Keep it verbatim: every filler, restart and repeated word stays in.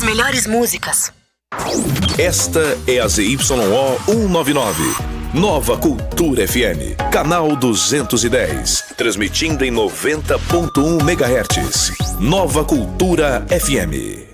melhores músicas. Esta é a Z Y O cento e noventa e nove. Nova Cultura F M, canal duzentos e dez, transmitindo em noventa ponto um megahertz. Nova Cultura F M.